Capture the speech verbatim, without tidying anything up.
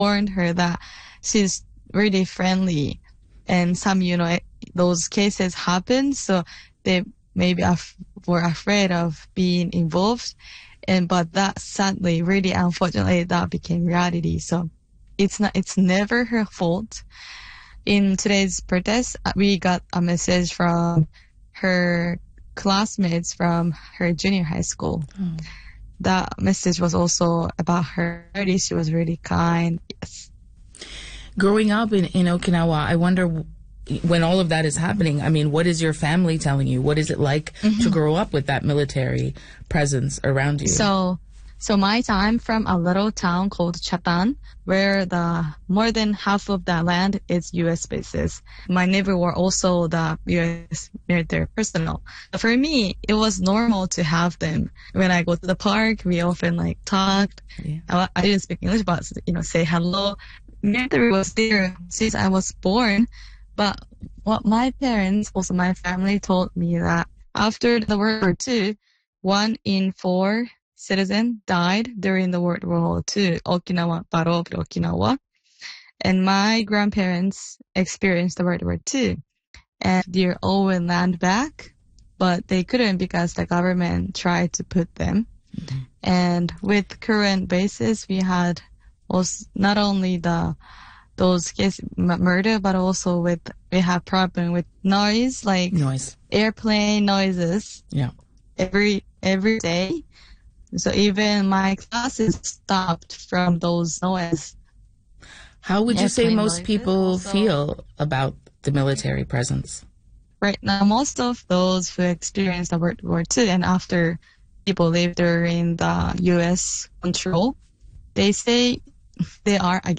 warned her that she's really friendly, and some, you know, those cases happen, so they maybe af- were afraid of being involved. And but that sadly, really unfortunately, that became reality. So it's not, it's never her fault. In today's protest, we got a message from her classmates from her junior high school. Mm. That message was also about her. She was really kind. Yes. Growing up in, in Okinawa, I wonder, when all of that is happening, I mean, what is your family telling you? What is it like mm-hmm. to grow up with that military presence around you? So, so my time from a little town called Chatan, where the more than half of that land is U S bases. My neighbor were also the U S military personnel. For me, it was normal to have them. When I go to the park, we often like talked. Yeah. I, I didn't speak English, but you know, say hello. Military was there since I was born. But what my parents, also my family, told me that after the World War Two, one in four citizens died during the World War Two, Okinawa, Battle of Okinawa. And my grandparents experienced the World War Two and their own land back, but they couldn't because the government tried to put them. Mm-hmm. And with current bases, we had also not only the those cases murder, but also with we have problem with noise, like noise, airplane noises. Yeah, every every day. So even my classes stopped from those noise. How would you say most people also feel about the military presence? Right now, most of those who experienced the World War Two and after people live during the U S control, they say they are against